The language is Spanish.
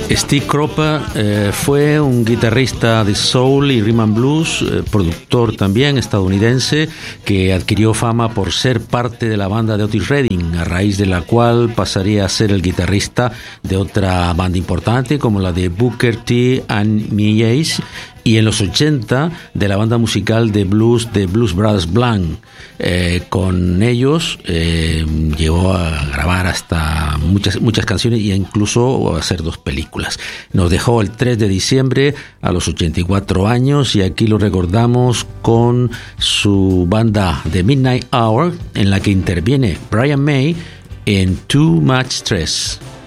Steve Cropper fue un guitarrista de soul y rhythm and blues, productor también estadounidense, que adquirió fama por ser parte de la banda de Otis Redding, a raíz de la cual pasaría a ser el guitarrista de otra banda importante como la de Booker T and Mies, y en los 80 de la banda musical de Blues Brothers Blanc. Con ellos llegó a grabar hasta muchas canciones e incluso a hacer 2 películas. Nos dejó el 3 de diciembre a los 84 años y aquí lo recordamos con su banda The Midnight Hour, en la que interviene Brian May en Too Much Stress.